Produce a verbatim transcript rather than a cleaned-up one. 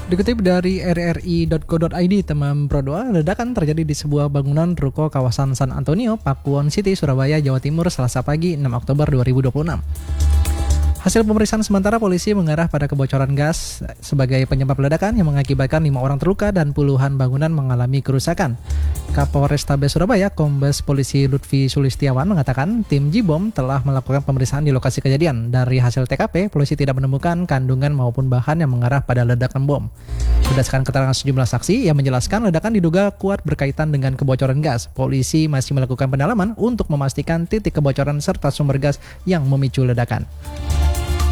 Dikutip dari r r i dot co dot i d, teman Pro dua, ledakan terjadi di sebuah bangunan ruko kawasan San Antonio, Pakuwon City, Surabaya, Jawa Timur, Selasa pagi enam Oktober dua ribu dua puluh enam. Hasil pemeriksaan sementara, polisi mengarah pada kebocoran gas sebagai penyebab ledakan yang mengakibatkan lima orang terluka dan puluhan bangunan mengalami kerusakan. Kapolrestabes Surabaya, Kombes Polisi Lutfi Sulistiawan mengatakan tim J-Bom telah melakukan pemeriksaan di lokasi kejadian. Dari hasil T K P, polisi tidak menemukan kandungan maupun bahan yang mengarah pada ledakan bom. Berdasarkan keterangan sejumlah saksi yang menjelaskan ledakan diduga kuat berkaitan dengan kebocoran gas. Polisi masih melakukan pendalaman untuk memastikan titik kebocoran serta sumber gas yang memicu ledakan.